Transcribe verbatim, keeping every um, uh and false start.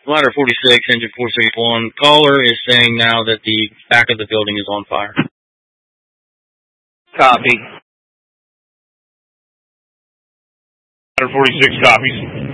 Ladder forty-six, engine four sixty-one. Caller is saying now that the back of the building is on fire. Copy. Ladder forty-six copies.